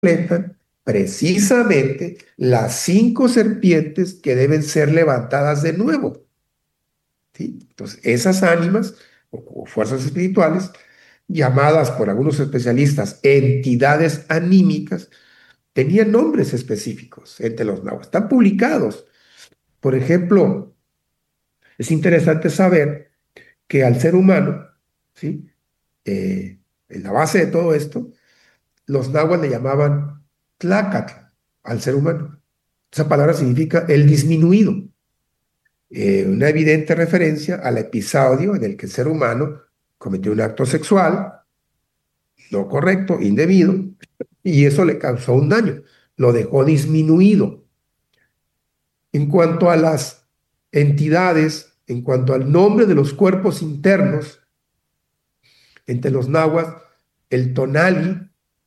completan precisamente las 5 serpientes que deben ser levantadas de nuevo. ¿Sí? Entonces, esas ánimas o fuerzas espirituales, llamadas por algunos especialistas entidades anímicas, tenían nombres específicos entre los nahuas. Están publicados. Por ejemplo, es interesante saber que al ser humano, ¿sí? En la base de todo esto, los nahuas le llamaban tlacatl al ser humano. Esa palabra significa el disminuido. Una evidente referencia al episodio en el que el ser humano cometió un acto sexual no correcto, indebido, y eso le causó un daño, lo dejó disminuido. En cuanto a las entidades, en cuanto al nombre de los cuerpos internos, entre los nahuas, el tonali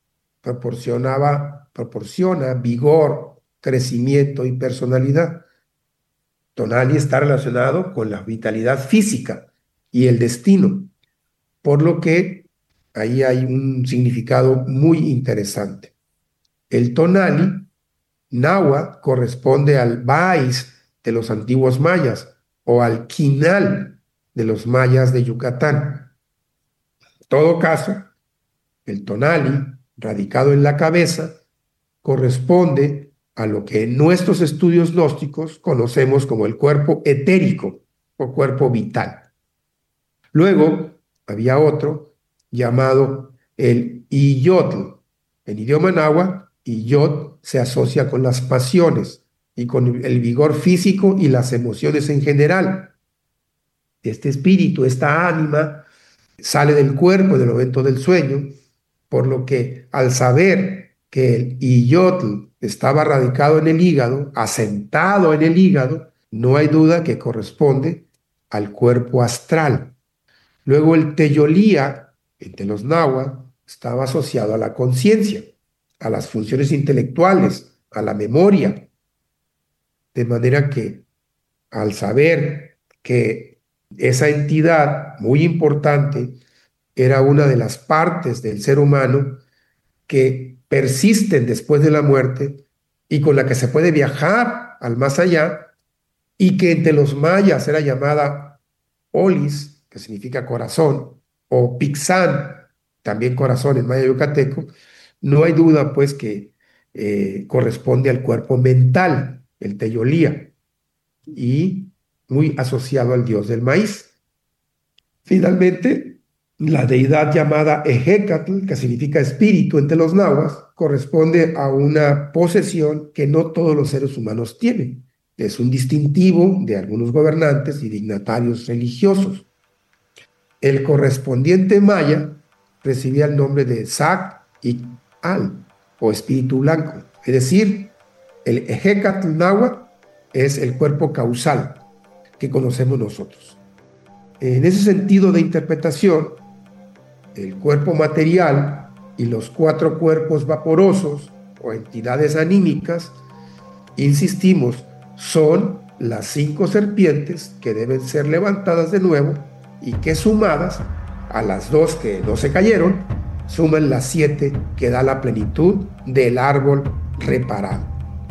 proporciona vigor, crecimiento y personalidad. Tonali está relacionado con la vitalidad física y el destino, por lo que ahí hay un significado muy interesante. El tonali náhuatl corresponde al Báiz de los antiguos mayas o al Quinal de los mayas de Yucatán. En todo caso, el tonali, radicado en la cabeza, corresponde a lo que en nuestros estudios gnósticos conocemos como el cuerpo etérico o cuerpo vital. Luego había otro llamado el Iyotl. En idioma náhuatl, Iyot se asocia con las pasiones y con el vigor físico y las emociones en general. Este espíritu, esta ánima, sale del cuerpo en el momento del sueño, por lo que al saber que el Iyotl estaba radicado en el hígado, asentado en el hígado, no hay duda que corresponde al cuerpo astral. Luego el Teyolía, entre los náhuatl, estaba asociado a la conciencia, a las funciones intelectuales, a la memoria. De manera que al saber que esa entidad muy importante era una de las partes del ser humano que persisten después de la muerte y con la que se puede viajar al más allá, y que entre los mayas era llamada Olis, que significa corazón, o Pixán, también corazón en maya yucateco, no hay duda pues que corresponde al cuerpo mental, el Teyolía, y muy asociado al dios del maíz. Finalmente, la deidad llamada Ejecatl, que significa espíritu entre los nahuas, corresponde a una posesión que no todos los seres humanos tienen. Es un distintivo de algunos gobernantes y dignatarios religiosos. El correspondiente maya recibía el nombre de Zac y Al, o espíritu blanco. Es decir, el Ejecatl náhuatl es el cuerpo causal que conocemos nosotros. En ese sentido de interpretación, el cuerpo material y los 4 cuerpos vaporosos o entidades anímicas, insistimos, son las 5 serpientes que deben ser levantadas de nuevo y que sumadas a las 2 que no se cayeron, suman las 7 que da la plenitud del árbol reparado.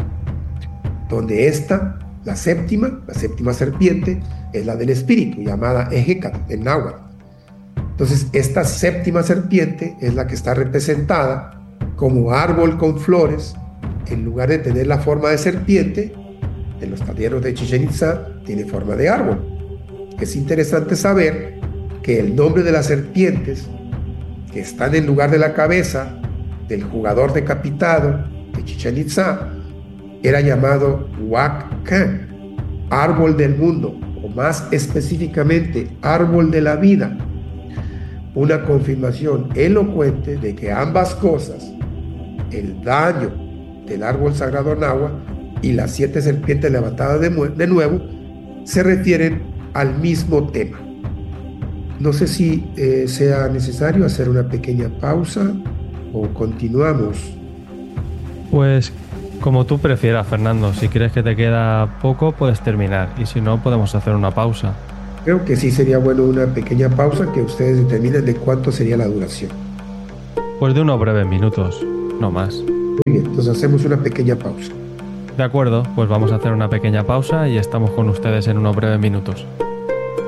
Donde esta, la séptima serpiente, es la del espíritu, llamada Ejecatl en náhuatl. Entonces, esta séptima serpiente es la que está representada como árbol con flores. En lugar de tener la forma de serpiente, en los talleres de Chichén Itzá tiene forma de árbol. Es interesante saber que el nombre de las serpientes que están en lugar de la cabeza del jugador decapitado de Chichén Itzá era llamado Huac-Can, árbol del mundo, o más específicamente, árbol de la vida. Una confirmación elocuente de que ambas cosas, el daño del árbol sagrado náhuatl y las 7 serpientes levantadas de nuevo, se refieren al mismo tema. No sé si sea necesario hacer una pequeña pausa o continuamos. Pues como tú prefieras, Fernando. Si crees que te queda poco, puedes terminar. Y si no, podemos hacer una pausa. Creo que sí sería bueno una pequeña pausa, que ustedes determinen de cuánto sería la duración. Pues de unos breves minutos, no más. Muy bien, entonces hacemos una pequeña pausa. De acuerdo, pues vamos a hacer una pequeña pausa y estamos con ustedes en unos breves minutos.